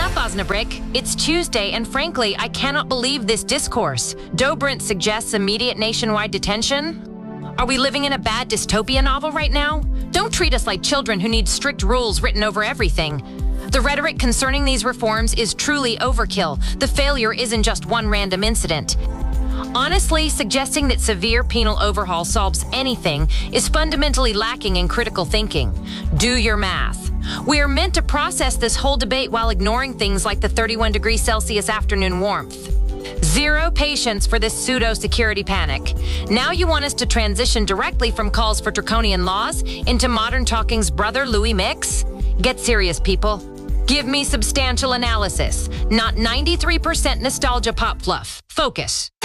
up, Osnabrück? It's Tuesday, and frankly, I cannot believe this discourse. Dobrindt suggests immediate nationwide detention? Are we living in a bad dystopia novel right now? Don't treat us like children who need strict rules written over everything. The rhetoric concerning these reforms is truly overkill. The failure isn't just one random incident. Honestly, suggesting that severe penal overhaul solves anything is fundamentally lacking in critical thinking. Do your math. We are meant to process this whole debate while ignoring things like the 31 degrees Celsius afternoon warmth. Zero patience for this pseudo-security panic. Now you want us to transition directly from calls for draconian laws into modern talking's brother Louis Mix? Get serious, people. Give me substantial analysis, not 93% nostalgia pop fluff. Focus.